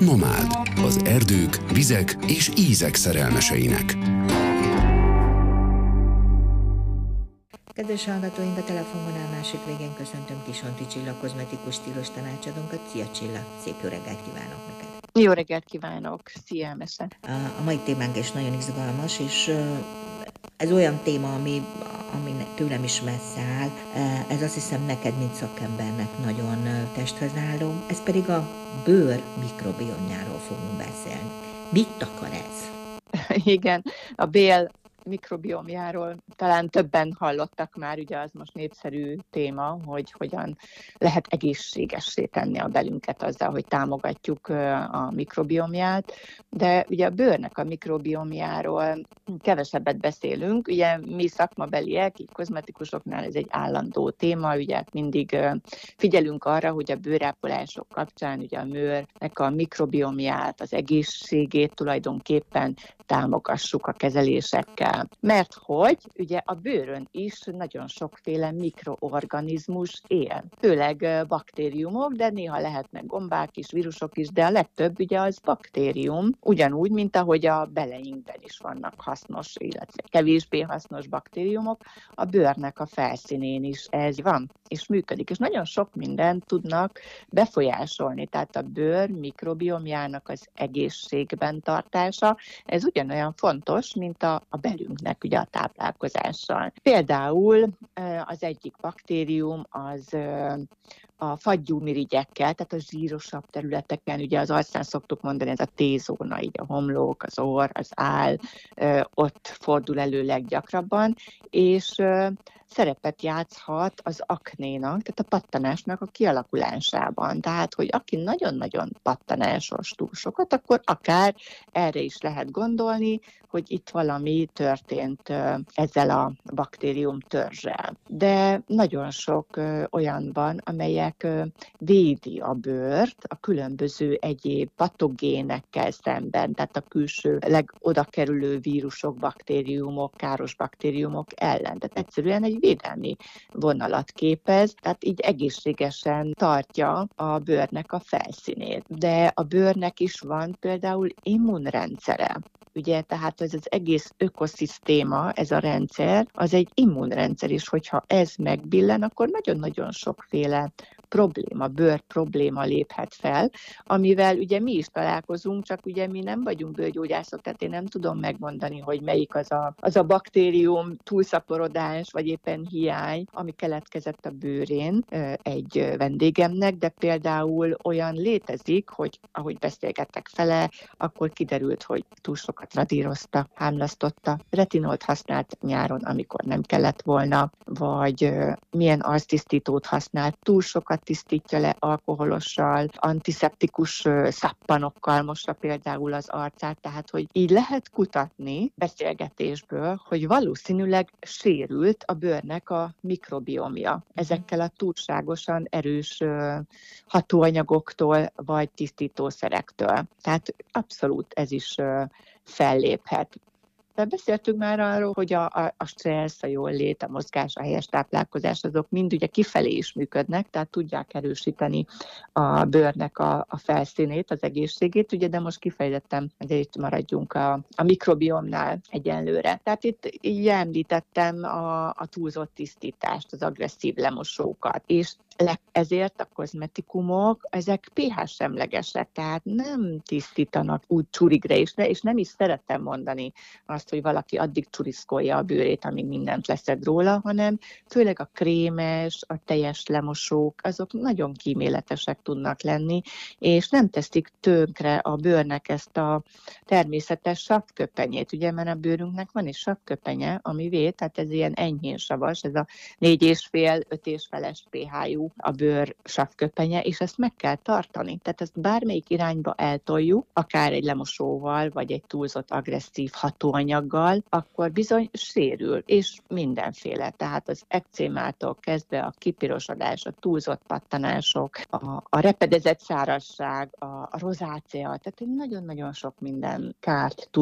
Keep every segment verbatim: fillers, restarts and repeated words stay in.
Nomád, az erdők, vizek és ízek szerelmeseinek. Kedves hallgatóink, a telefonvonal másik végén köszöntöm Kisonti Csilla, kozmetikus stílus tanácsadónkat. Szia Csilla, szép jó reggelt kívánok neked! Jó reggelt kívánok! Szia, Mese! A, a mai témánk is nagyon izgalmas, és ez olyan téma, ami, ami tőlem is messze áll. Ez azt hiszem neked, mint szakembernek nagyon testhez álló. Ez pedig a bőr mikrobiomjáról fogunk beszélni. Mit akar ez? Igen, a bél mikrobiomjáról talán többen hallottak már, ugye az most népszerű téma, hogy hogyan lehet egészségessé tenni a belünket azzal, hogy támogatjuk a mikrobiomját, de ugye a bőrnek a mikrobiomjáról kevesebbet beszélünk, ugye mi szakmabeliek, így kozmetikusoknál ez egy állandó téma, ugye mindig figyelünk arra, hogy a bőrápolások kapcsán ugye a bőrnek a mikrobiomját, az egészségét tulajdonképpen támogassuk a kezelésekkel. Mert hogy ugye a bőrön is nagyon sokféle mikroorganizmus él. Főleg baktériumok, de néha lehetnek gombák is, vírusok is, de a legtöbb ugye az baktérium, ugyanúgy, mint ahogy a beleinkben is vannak hasznos, illetve kevésbé hasznos baktériumok, a bőrnek a felszínén is ez van, és működik. És nagyon sok mindent tudnak befolyásolni, tehát a bőr mikrobiomjának az egészségben tartása, ez ugyanolyan fontos, mint a, a belünknek ugye a táplálkozással. Például az egyik baktérium az a fagyúmirigyekkel, tehát a zsírosabb területeken, ugye az arcán szoktuk mondani, ez a T-zóna, így a homlok, az orr, az áll, ott fordul elő leggyakrabban, és szerepet játszhat az aknénak, tehát a pattanásnak a kialakulásában. Tehát, hogy aki nagyon-nagyon pattanásos túl sokat, akkor akár erre is lehet gondolni, hogy itt valami történt ezzel a baktérium törzsel. De nagyon sok olyan van, amelyek védi a bőrt a különböző egyéb patogénekkel szemben, tehát a külső legodakerülő vírusok, baktériumok, káros baktériumok ellen. Tehát egyszerűen egy védelmi vonalat képez, tehát így egészségesen tartja a bőrnek a felszínét. De a bőrnek is van például immunrendszere. Ugye, tehát ez az egész ökoszisztéma, ez a rendszer, az egy immunrendszer is, hogyha ez megbillen, akkor nagyon-nagyon sokféle probléma, bőr probléma léphet fel, amivel ugye mi is találkozunk, csak ugye mi nem vagyunk bőrgyógyászok, tehát én nem tudom megmondani, hogy melyik az a, az a baktérium túlszaporodás, vagy éppen hiány, ami keletkezett a bőrén egy vendégemnek, de például olyan létezik, hogy ahogy beszélgettek vele, akkor kiderült, hogy túl sokat radírozta, hámlasztotta, retinolt használt nyáron, amikor nem kellett volna, vagy milyen arctisztítót használt, túl sokat tisztítja le alkoholossal, antiszeptikus szappanokkal mossa például az arcát, tehát hogy így lehet kutatni beszélgetésből, hogy valószínűleg sérült a bőrnek a mikrobiomja ezekkel a túlságosan erős hatóanyagoktól vagy tisztítószerektől. Tehát abszolút ez is felléphet. De beszéltünk már arról, hogy a, a, a stressz, a jól lét, a mozgás, a helyes táplálkozás, azok mind ugye kifelé is működnek, tehát tudják erősíteni a bőrnek a, a felszínét, az egészségét, ugye, de most kifejtettem, hogy itt maradjunk a, a mikrobiomnál egyenlőre. Tehát itt így említettem a, a túlzott tisztítást, az agresszív lemosókat, és ezért a kozmetikumok, ezek pH-semlegesek, tehát nem tisztítanak úgy csurigre, és, ne, és nem is szeretem mondani azt, hogy valaki addig csuriszkolja a bőrét, amíg mindent leszed róla, hanem főleg a krémes, a teljes lemosók, azok nagyon kíméletesek tudnak lenni, és nem teszik tönkre a bőrnek ezt a természetes savköpenyét, ugye, mert a bőrünknek van is savköpenye, ami véd, tehát ez ilyen enyhén savas, ez a négy és fél, öt és feles pH-jú a bőr savköpenye, és ezt meg kell tartani. Tehát ezt bármelyik irányba eltoljuk, akár egy lemosóval, vagy egy túlzott agresszív hatóanyaggal, akkor bizony sérül, és mindenféle. Tehát az ekcémától kezdve a kipirosodás, a túlzott pattanások, a, a repedezett szárazság, a, a rozácea, tehát nagyon-nagyon sok minden kárt tud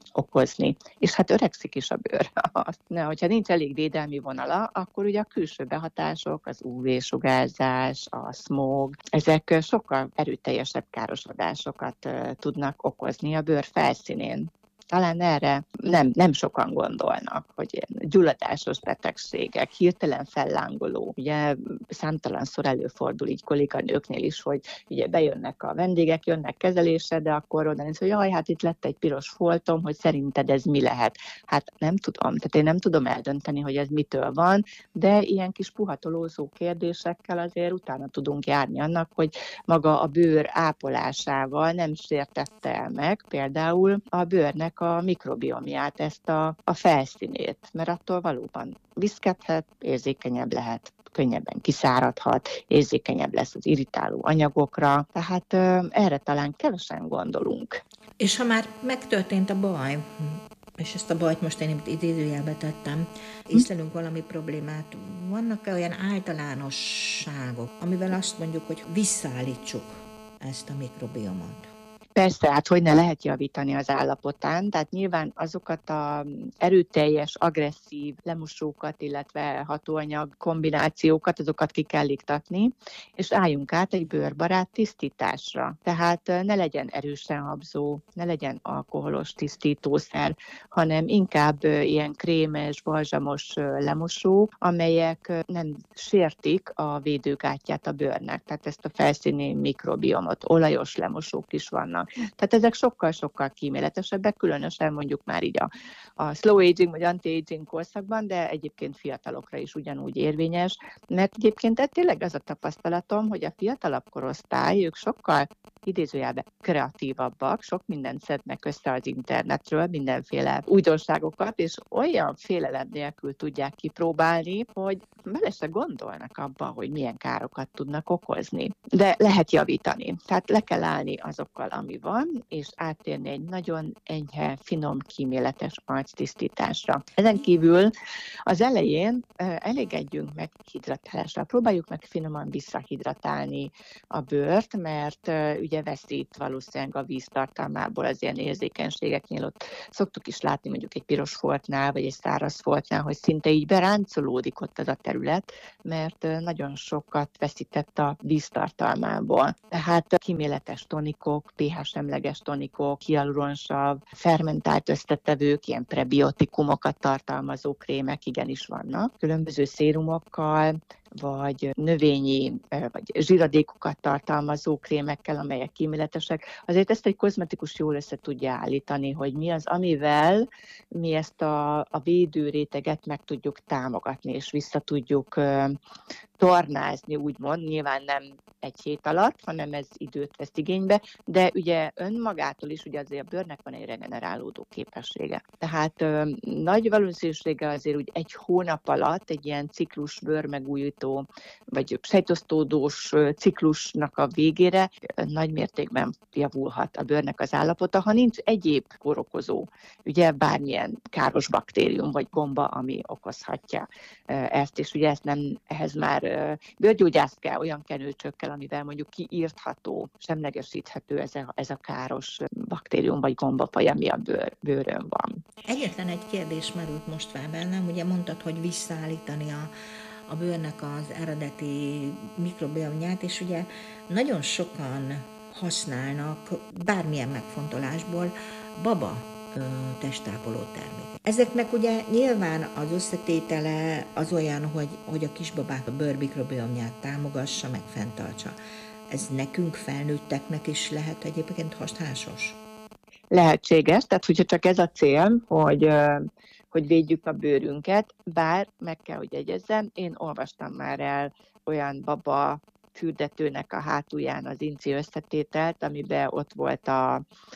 okozni. És hát öregszik is a bőr. Ne, hogyha nincs elég védelmi vonala, akkor ugye a külső behatások, az ú vé-sugárzás, a smog, ezek sokkal erőteljesebb károsodásokat tudnak okozni a bőr felszínén. Talán erre nem, nem sokan gondolnak, hogy ilyen gyulladásos betegségek, hirtelen fellángoló, ugye számtalanszor előfordul így kolléganőknél is, hogy ugye bejönnek a vendégek, jönnek kezelésre, de akkor oda néz, hogy jaj, hát itt lett egy piros foltom, hogy szerinted ez mi lehet? Hát nem tudom, tehát én nem tudom eldönteni, hogy ez mitől van, de ilyen kis puhatolózó kérdésekkel azért utána tudunk járni annak, hogy maga a bőr ápolásával nem sértette el meg például a bőrnek a mikrobiomját, ezt a, a felszínét, mert attól valóban viszkethet, érzékenyebb lehet, könnyebben kiszáradhat, érzékenyebb lesz az irritáló anyagokra, tehát ö, erre talán kevesen gondolunk. És ha már megtörtént a baj, és ezt a bajt most én itt idézőjelbe tettem, észlelünk valami problémát, vannak-e olyan általánosságok, amivel azt mondjuk, hogy visszaállítsuk ezt a mikrobiomot? Persze, hát hogy ne lehet javítani az állapotán, tehát nyilván azokat az erőteljes, agresszív lemosókat, illetve hatóanyag kombinációkat, azokat ki kell iktatni, és álljunk át egy bőrbarát tisztításra. Tehát ne legyen erősen habzó, ne legyen alkoholos tisztítószer, hanem inkább ilyen krémes, balzsamos lemosó, amelyek nem sértik a védőgátját a bőrnek, tehát ezt a felszíni mikrobiomot, olajos lemosók is vannak. Tehát ezek sokkal-sokkal kíméletesebbek, különösen mondjuk már így a, a slow aging vagy anti-aging korszakban, de egyébként fiatalokra is ugyanúgy érvényes, mert egyébként ez tényleg az a tapasztalatom, hogy a fiatalabb korosztály, ők sokkal idézőjelben kreatívabbak, sok mindent szednek össze az internetről, mindenféle újdonságokat, és olyan félelem nélkül tudják kipróbálni, hogy bele se gondolnak abba, hogy milyen károkat tudnak okozni. De lehet javítani. Tehát le kell állni azokkal, ami van, és áttérni egy nagyon enyhe, finom, kíméletes arctisztításra. Ezen kívül az elején elégedjünk meg hidratálásra. Próbáljuk meg finoman visszahidratálni a bőrt, mert ugye veszít valószínűleg a víztartalmából az ilyen érzékenységeknél. Ott szoktuk is látni mondjuk egy piros foltnál, vagy egy száraz foltnál, hogy szinte így beráncolódik ott az a terület, mert nagyon sokat veszített a víztartalmából. Tehát kíméletes tonikok, pH-semleges tonikok, hialuronsav, fermentált összetevők, ilyen prebiotikumokat tartalmazó krémek igenis vannak. Különböző szérumokkal, vagy növényi, vagy zsíradékokat tartalmazó krémekkel, amelyek kíméletesek. Azért ezt egy kozmetikus jól össze tudja állítani, hogy mi az, amivel mi ezt a, a védőréteget meg tudjuk támogatni, és vissza tudjuk uh, tornázni, úgymond. Nyilván nem egy hét alatt, hanem ez időt vesz igénybe, de ugye önmagától is ugye azért a bőrnek van egy regenerálódó képessége. Tehát uh, nagy valószínűséggel azért úgy egy hónap alatt egy ilyen ciklus bőrmegújító, vagy sejtosztódós ciklusnak a végére nagy mértékben javulhat a bőrnek az állapota, ha nincs egyéb kórokozó, ugye bármilyen káros baktérium vagy gomba, ami okozhatja ezt, és ugye ezt nem, ehhez már bőrgyógyász kell, olyan kenőcsökkel, amivel mondjuk kiírtható, semlegesíthető ez a, ez a káros baktérium vagy gombafaj, ami a bőr, bőrön van. Egyetlen egy kérdés merült most fel bennem, ugye mondtad, hogy visszaállítani a a bőrnek az eredeti mikrobiomját, és ugye nagyon sokan használnak bármilyen megfontolásból baba ö, testápoló terméket. Ezeknek ugye nyilván az összetétele az olyan, hogy, hogy a kisbabák a bőr mikrobiomját támogassa, meg fenntartsa. Ez nekünk felnőtteknek is lehet egyébként hatásos? Lehetséges, tehát hogyha csak ez a cél, hogy hogy védjük a bőrünket, bár meg kell, hogy jegyezzem, én olvastam már el olyan baba fürdetőnek a hátulján az inci összetételt, amiben ott volt a,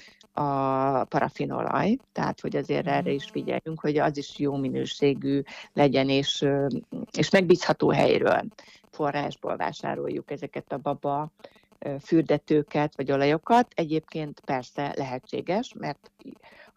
a parafinolaj, tehát hogy azért erre is figyeljünk, hogy az is jó minőségű legyen, és, és megbízható helyről, forrásból vásároljuk ezeket a baba fürdetőket vagy olajokat. Egyébként persze lehetséges, mert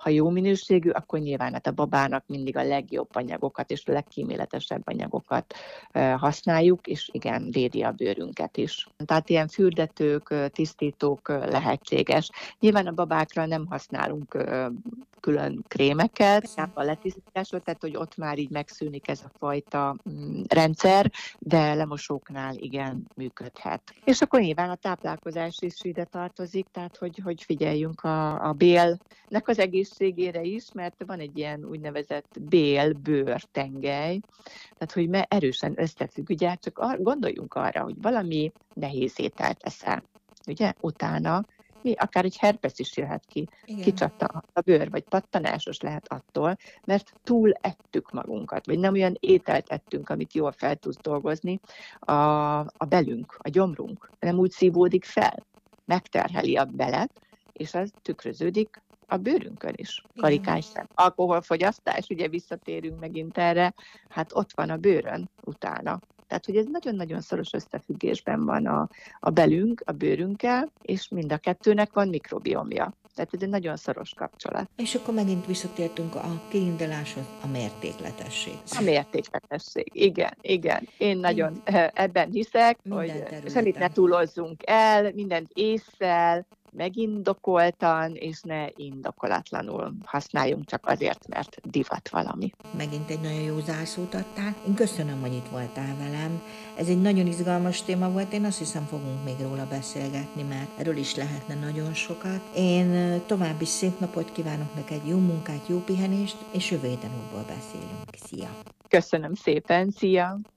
Ha jó minőségű, akkor nyilván hát a babának mindig a legjobb anyagokat és a legkíméletesebb anyagokat használjuk, és igen, védi a bőrünket is. Tehát ilyen fürdetők, tisztítók lehetséges. Nyilván a babákra nem használunk külön krémeket, a letisztításra, tehát hogy ott már így megszűnik ez a fajta rendszer, de lemosóknál igen működhet. És akkor nyilván a táplálkozás is ide tartozik, tehát hogy, hogy figyeljünk a, a bélnek az egészségére is, mert van egy ilyen úgynevezett bél-bőr-tengely, tehát hogy erősen összefügg, ugye csak ar- gondoljunk arra, hogy valami nehéz ételt eszel, ugye, utána mi, akár egy herpes is jöhet ki, kicsattan a bőr, vagy pattanásos lehet attól, mert túl ettük magunkat, vagy nem olyan ételt ettünk, amit jól fel tudsz dolgozni a, a belünk, a gyomrunk, nem úgy szívódik fel, megterheli a belet, és az tükröződik a bőrünkön is. Karikás szem. Alkoholfogyasztás, ugye visszatérünk megint erre, hát ott van a bőrön utána. Tehát, hogy ez nagyon-nagyon szoros összefüggésben van a, a belünk, a bőrünkkel, és mind a kettőnek van mikrobiomja. Tehát ez egy nagyon szoros kapcsolat. És akkor megint visszatértünk a kiinduláshoz, a mértékletesség. A mértékletesség, igen, igen. Én nagyon ebben hiszek, minden hogy területen. Semmit ne túlozzunk el, mindent ésszel, megindokoltan, és ne indokolatlanul használjunk csak azért, mert divat valami. Megint egy nagyon jó zárszót adtál. Én köszönöm, hogy itt voltál velem. Ez egy nagyon izgalmas téma volt, én azt hiszem fogunk még róla beszélgetni, mert erről is lehetne nagyon sokat. Én további szép napot kívánok neked, jó munkát, jó pihenést, és jövő héten útból beszélünk. Szia! Köszönöm szépen, szia!